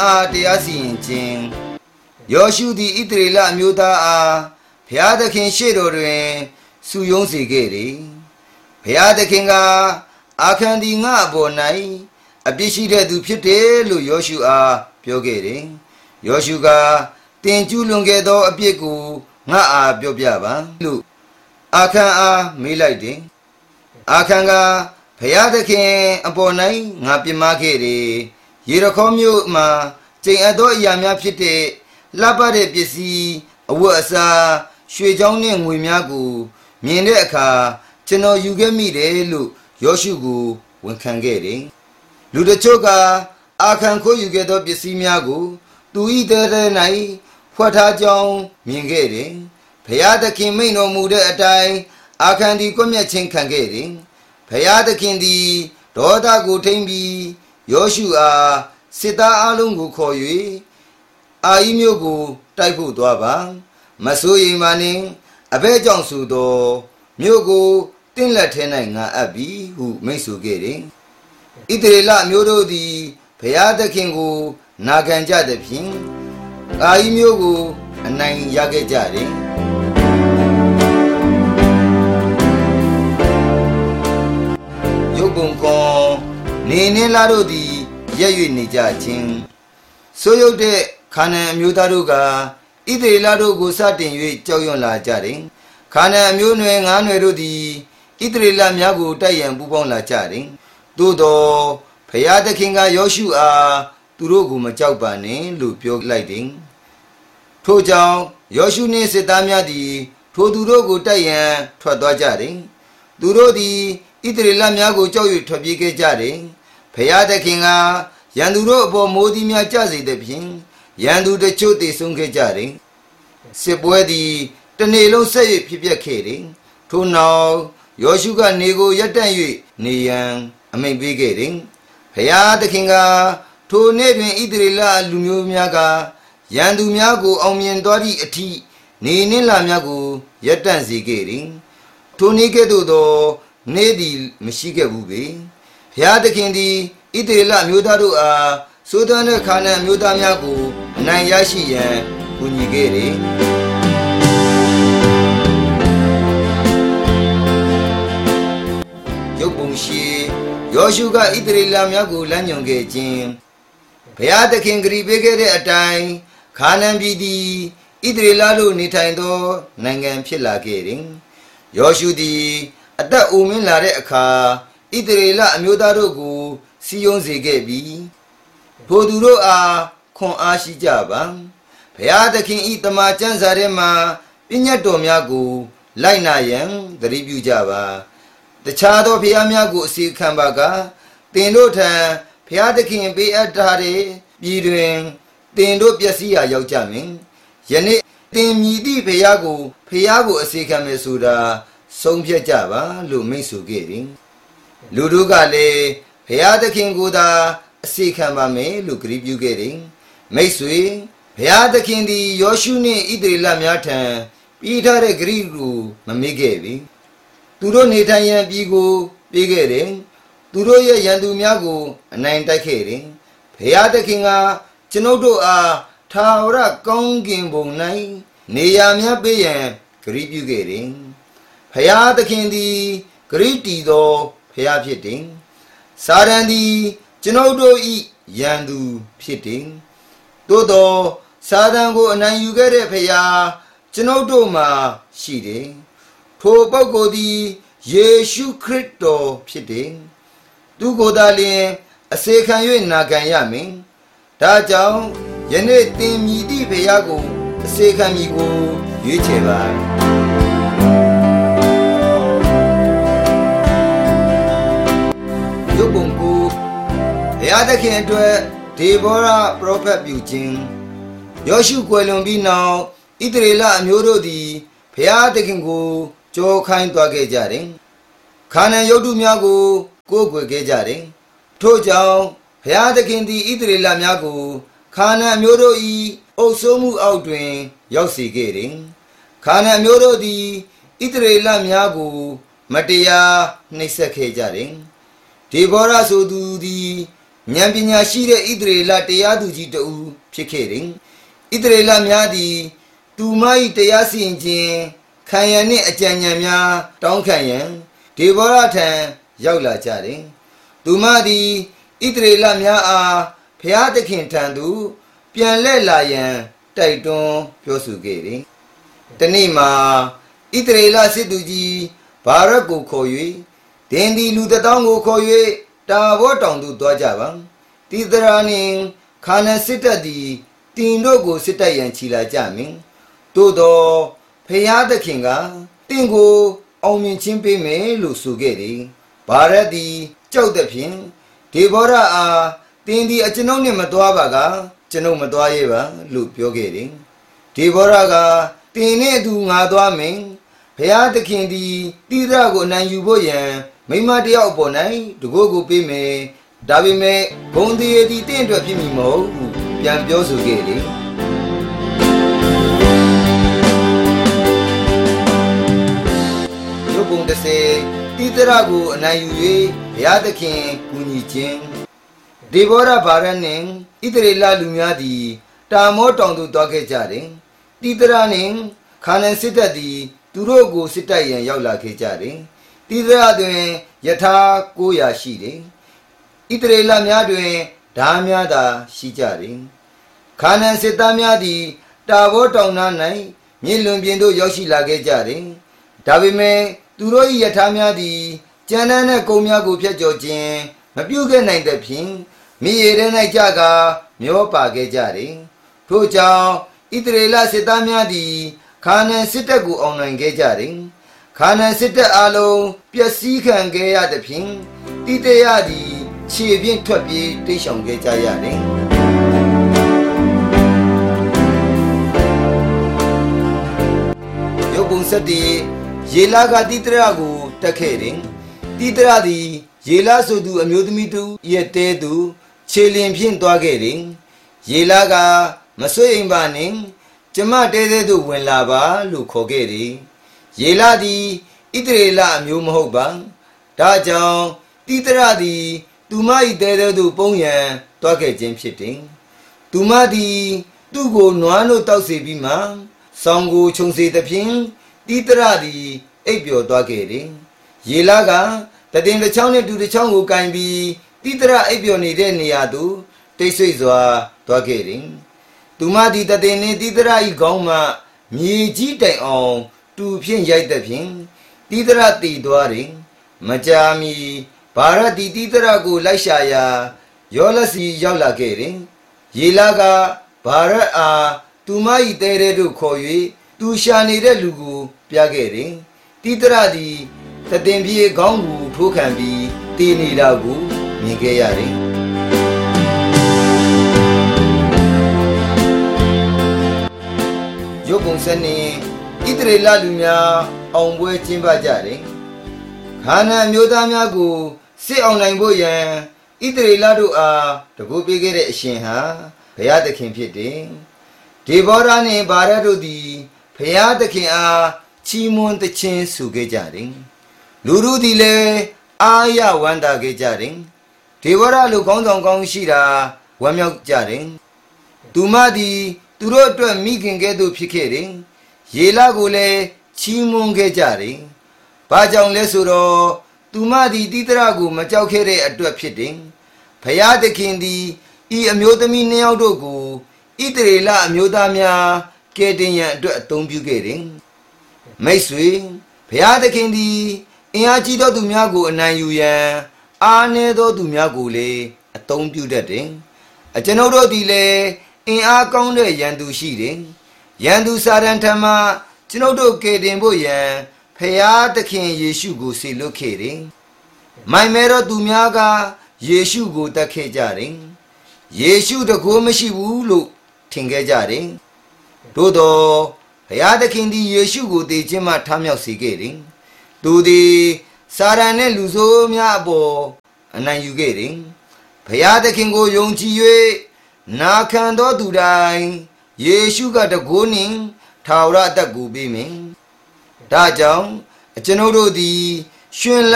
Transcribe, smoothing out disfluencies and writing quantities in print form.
အာတရားစီရင်ခြင်းယောရှုသည်ဣသရေလအမျိုးသားအားဘုရားသခင်ရှေ့တော်တွင်စုယုံစေခဲ့တယ်ဘုရားသခင်ကအာခန်သည်ငါအပေါ်၌အပြစ်ရှိတဲ့သူဖြစ်တယ်လို့ယောရှုအားပြောခဲ့တယ်ယောရှုကတင်ကျူးလွန်ခဲ့သောအပြစ်ကိုငါအားပြောပြပါလို့အာခန်အားမေးလိုက်တယ်အာခန်ကဘုရားသခင်အပေါ်၌ငါပြစ်မှားခဲ့တယ်ယေရခေါမြို့မှာကျိန်အပ်သောအရာများဖြစ်တဲ့လှပတဲ့ပစ္စည်းအဝတ်အစားရွှေချောင်းနှင့်ငွေများကိုမြင်တဲ့အခါကျွန်တော်ယူခဲ့မိတယ်လို့ယောရှုကိုဝန်ခံခဲ့တယ်လူတချို့ကအာခန်ခိုးယူခဲ့သောပစ္စည်းများကိုသူ၏တဲတဲ၌ဖွက်ထားကြောင်းမြင်ခဲ့တယ်ဘုရားသခင်မိန့်တော်မူတဲ့အတိုင်းအာခန်သည်ကွပ်မျက်ခြင်းခံခဲ့တယ်ဘုရားသခင်သည်ဒေါသကိုထိန်ပြီးယောရှုအားစစ်သားအလုံးကိုခေါ်၍အာဤမြို့ကိုတိုက်ဖို့သွားပါမဆိုးရင်မနှင့်အဘဲကြောင့်ဆိုသောမြို့ကိုတင့်လက်ထဲ၌ငါအပ်ပြီဟုမိန့်ဆိုခဲ့တယ်ဣသရေလမျိုးတို့သည်ဘုရားသခင်ကိုနာခံကြသဖြင့်အာဤမြို့ကိုအနိုင်ရခဲ့ကြတယ်ရုပ်ပုံကွန်နေနှင်းလာတို့သည်ရက်၍နေကြခြင်းဆိုရုပ်တဲ့ခါနန်အမျိုးသားတို့ကဣသရေလတို့ကိုစတင်၍ကြောက်ရွံ့လာကြတယ်ခါနန်အမျိုးနွယ်ငါးနွယ်တို့သည်ဣသရေလများကိုတိုက်ရန်ပူးပေါင်းလာကြတယ်သို့သောဘုရားသခင်ကယောရှုအားသူတို့ကိုမကြောက်ပါနဲ့လို့ပြောလိုက်တယ်ထို့ကြောင့်ယောရှုနှင့်စစ်သားများသည်ထိုသူတို့ကိုတိုက်ရန်ထွက်သွားကြတယ်သူတို့သည်ဣသရေလများကိုကြောက်၍ထွက်ပြေးခဲ့ကြတယ်ဘုရားသခင်ကရန်သူတို့အပေါ်မိုးသည်များကျစေသဖြင့်ရန်သူတို့ချို့တည်ဆုံးခဲ့ကြတယ်စစ်ပွဲသည်တနေ့လုံးဆက်၍ဖြစ်ပျက်ခဲ့တယ်ထို့နောက်ယောရှုကနေကိုရပ်တန့်၍နေရန်အမိန့်ပေးခဲ့တယ်ဘုရားသခင်ကထိုနေ့တွင်ဣသရေလလူမျိုးများကရန်သူများကိုအောင်မြင်သွားသည့်အထိနေနှင့်လများကိုရပ်တန့်စေခဲ့တယ်ထိုနေ့ကဲ့သို့သောနေ့သည်မရှိခဲ့ဘူးပေဘုရားသခင်သည်ဣသရေလမျိုးသားတို့အားဆိုးသွမ်းတဲ့ခါနန်မျိုးသားများကိုအနိုင်ရရှိရန်ကူညီခဲ့တယ်ရုပ်ပုံရှိယောရှုကဣသရေလများကိုလမ်းညွှန်ခဲ့ခြင်းဘုရားသခင်ဂရုပေးခဲ့တဲ့အတိုင်းခါနန်ပြည်သည်ဣသရေလတို့နေထိုင်သောနိုင်ငံဖြစ်လာခဲ့တယ်ယောရှုသည်အသက်အိုမင်းလာတဲ့အခါဣသရေလအမျိုးသားတို့ကိုစီယုံစေခဲ့ပြီးထိုသူတို့အားခွန်အားရှိကြပါဘုရားသခင်ဤတမန်ကျမ်းစာထဲမှာပညတ်တော်များကိုလိုက်နာရန်သတိပြုကြပါတခြားသောဘုရားများကိုအစီခံပါကသင်တို့ထံဘုရားသခင်ပေးအပ်ထားတဲ့ပြည်တွင်သင်တို့ပျက်စီးရာရောက်ကြမည်ယနေ့သင်မြည်သည့်ဘုရားကိုအစီခံမယ်ဆိုတာဆုံးဖြတ်ကြပါလို့မိန့်ဆိုခဲ့တယ်လူတို့ကလည်းဘုရားသခင်ကိုသာအစီခံပါမယ်လို့ဂရုပြုခဲ့တယ်မိတ်ဆွေဘုရားသခင်သည်ယောရှုနှင့်ဣသရေလများထံပြီးထားတဲ့ဂရုကိုမမေ့ခဲ့ပြီသူတို့နေထိုင်ရန်ပြည်ကိုပေးခဲ့တယ်သူတို့ရဲ့ရန်သူများကိုအနိုင်တိုက်ခဲ့တယ်ဘုရားသခင်ကကျွန်ုပ်တို့အားထာဝရကောင်းကင်ဘုံ၌နေရာများပေးရန်ဂရုပြုခဲ့တယ်ဘုရားသခင်သည်ဂရုတည်သောဘုရားဖြစ်တယ်စာရန်သည်ကျွန်ုပ်တို့၏ရန်သူဖြစ်တယ်သို့သောစာတန်ကိုအနိုင်ယူခဲ့တဲ့ဘုရားကျွန်ုပ်တို့မှာရှိတယ်ထိုပုဂ္ဂိုလ်သည်ယေရှုခရစ်တော်ဖြစ်တယ်သူကိုယ်သာလျှင်အစေခံ၍နာခံရမည်ဒါကြောင့်ယနေ့သင်မြည်သည့်ဘုရားကိုအစေခံမည်ကိုရွေးချယ်ပါရုပ်ပုံကိုဘုရားသခင်အတွက်ဒေဘောရပရောဖက်ပြုခြင်းယောရှုကွယ်လွန်ပြီးနောက်ဣသရေလအမျိုးတို့သည်ဘုရားသခင်ကိုကြောခိုင်းသွားခဲ့ကြတယ်ခါနန်ရုပ်တုများကိုကိုးကွယ်ခဲ့ကြတယ်ထို့ကြောင့်ဘုရားသခင်သည်ဣသရေလများကိုခါနန်အမျိုးတို့၏အုပ်စိုးမှုအောက်တွင်ရောက်စေခဲ့တယ်ခါနန်အမျိုးတို့သည်ဣသရေလများကိုမတရားနှိပ်စက်ခဲ့ကြတယ်ဒေဘောရဆိုသူသည်ဉာဏ်ပညာရှိတဲ့ဣသရေလတရားသူကြီးတူဖြစ်ခဲ့တယ်ဣသရေလများသည်သူမ၏တရားစီရင်ခြင်းခံရနှင့်အကြံဉာဏ်များတောင်းခံရန်ဒေဗောရထံရောက်လာကြတယ်သူမသည်ဣသရေလများအားဘုရားသခင်ထံသို့ပြန်လှည့်လာရန်တိုက်တွန်းပြောဆိုခဲ့တယ်တနေ့မှာဣသရေလစစ်သူကြီးဘာရက်ကိုခေါ်၍ဒင်ဒီလူတစ်သောင်းကိုခေါ်၍တာဘောတောင်သို့သွားကြပါတိသရာနှင့်ခါနန်စစ်တပ်သည်တင်တို့ကိုစစ်တိုက်ရန်ချီလာကြမည်သို့သောဖျားသခင်ကတင့်ကိုအောင်မြင်ခြင်းပေးမယ်လို့ဆိုခဲ့တယ်ဘာရက်သည်ကြောက်သဖြင့်ဒေဗောရအားတင်ဒီအကျွန်ုပ်နှင့်မသွားပါကကျွန်ုပ်မသွားရဲပါလို့ပြောခဲ့တယ်ဒေဗောရကတင်နှင့်အတူငါသွားမယ်ဘုရားသခင်သည်တိရကိုအနိုင်ယူဖို့ရန်မိမတယောက်ပေါ်၌တကိုးကိုပေးမယ်ဒါပေမဲ့ဂုံတည်းသည်တင့်အတွက်ဖြစ်မည်မဟုတ်ဘူးပြန်ပြောဆိုခဲ့တယ်ရုပ်ပုံ30တိရကိုအနိုင်ယူ၍ဘုရားသခင်ကူညီခြင်းဒေဗောရဘာရက်နှင့်ဣသရေလလူများသည်တာမောတောင်သို့သွားခဲ့ကြတယ်တိရနှင့်ခါနန်စစ်တပ်သည်သူတို့ကိုစစ်တိုက်ရန်ရောက်လာခဲ့ကြတယ်တိရတွင်ယထာ900ရှိတယ်ဣသရေလများတွင်ဓာများသာရှိကြတယ်ခါနန်စစ်သားများသည်တာဘောတောင်နား၌မြစ်လွန်ပြင်သို့ရောက်ရှိလာခဲ့ကြတယ်ဒါပေမဲ့သူတို့၏ယထာများသည်ကြမ်းတမ်းတဲ့ကုန်းများကိုဖျက်ကျော်ခြင်းမပြုခဲ့နိုင်သဖြင့်မိရထဲ၌ကြကာမျောပါခဲ့ကြတယ်ထို့ကြောင့်ဣသရေလစစ်သားများသည်ခါနန်စစ်တပ်ကိုအောင်နိုင်ခဲ့ကြတယ်ခါနန်စစ်တပ်အလုံးပျက်စီးခံခဲ့ရသဖြင့်တိတရသည်ခြေဖြင့်ထွက်ပြေးတိတ်ဆောင်ခဲ့ကြရတယ်ရုပ်ပုံ7ယေလာကတိတရကိုတက်ခဲ့တယ်တိတရသည်ယေလာဆိုသူအမျိုးသမီးတူရဲ့တဲသူခြေလင်ဖြင့်သွားခဲ့တယ်ယေလာကမဆွေအိမ်ပါနှင့်ကျမတဲတဲသို့ဝင်လာပါလို့ခေါ်ခဲ့တယ်ယေလာသည်ဣသရေလအမျိုးမဟုတ်ပါဒါကြောင့်တိတရသည်သူမ၏တဲတဲသို့ပုံရန်သွားခဲ့ခြင်းဖြစ်တယ်သူမသည်သူ့ကိုနွားတို့တောက်စေပြီးမှဆောင်းကိုခြုံစေသဖြင့်တိတရသည်အိပ်ပျော်သွားခဲ့တယ်ယေလာကတည်င်းတစ်ချောင်းနဲ့တူတစ်ချောင်းကိုကင်ပြီးတိတရအိပ်ပျော်နေတဲ့နေရာသို့တိတ်ဆိတ်စွာသွားခဲ့တယ်သူမသည်တည်င်းနှင့်တိတရ၏ခေါင်းမှမြေကြီးတိုင်အောင်တူဖြင့်ရိုက်သဖြင့်တိတရတည်သွားတယ်မကြာမီဘာရတိတိတရကိုလိုက်ရှာရာယောလစီရောက်လာခဲ့တယ်ယေလာကဘာရအားသူမ၏တဲတဲတို့ခေါ်၍သူရှာနေတဲ့လူကိုပြခဲ့တယ်တိတရသည်တည်င်းပြေခေါင်းကိုထိုးခံပြီးတည်နေတာကိုမြင်ခဲ့ရတယ်ရုပ်ပုံစံနှင့်ဣသရေလလူများအောင်ပွဲကျင်းပကြတယ်ခါနန်မျိုးသားများကိုစစ်အောင်နိုင်ဖို့ရန်ဣသရေလတို့အားတကူပေးခဲ့တဲ့အရှင်ဟာဘုရားသခင်ဖြစ်တယ်ဒေဗောရနှင့်ဗာရက်တို့သည်ဘုရားသခင်အားချီးမွမ်းသခြင်းဆိုခဲ့ကြတယ်လူတို့သည်လည်းအားရဝမ်းသာခဲ့ကြတယ်ဒေဗောရလူကောင်းဆောင်ကောင်းရှိတာဝမ်းမြောက်ကြတယ်သူမသည်သူတို့အတွက်မိခင်ကဲ့သို့ဖြစ်ခဲ့တယ်ယေလကိုလည်းချီးမွမ်းခဲ့ကြတယ်ဘာကြောင့်လဲဆိုတော့သူမသည်တိတရကိုမကြောက်ခဲ့တဲ့အတွက်ဖြစ်တယ်ဘုရားသခင်သည်ဤအမျိုးသမီးနှစ်ယောက်တို့ကိုဣသရေလအမျိုးသားများကယ်တင်ရန်အတွက်အသုံးပြုခဲ့တယ်မိတ်ဆွေဘုရားသခင်သည်အင်အားကြီးသောသူများကိုအနိုင်ယူရန်အားနည်းသောသူများကိုလည်းအသုံးပြုတတ်တယ်အကျွန်ုပ်တို့သည်လည်းအင်အားကောင်းတဲ့ရန်သူရှိတယ်ရန်သူစာတန်ထံမှကျွန်ုပ်တို့ကယ်တင်ဖို့ရန်ဖျားသခင်ယေရှုကိုစေလွှတ်ခဲ့တယ်မိုင်မဲတော်သူများကယေရှုကိုတတ်ခဲ့ကြတယ်ယေရှုတကိုးမရှိဘူးလို့ထင်ခဲ့ကြတယ်သို့သောဘုရားသခင်သည်ယေရှုကိုတည်ခြင်းမှထမြောက်စေခဲ့တယ်သူသည်စာရန်နှင့်လူဆိုးများအပေါ်အနိုင်ယူခဲ့တယ်ဘုရားသခင်ကိုယုံကြည်၍နာခံသောသူတိုင်းယေရှုကတကိုးနှင့်ထာဝရအသက်ကိုပေးမယ်ဒါကြောင့်ကျွန်ုပ်တို့သည်ရှင်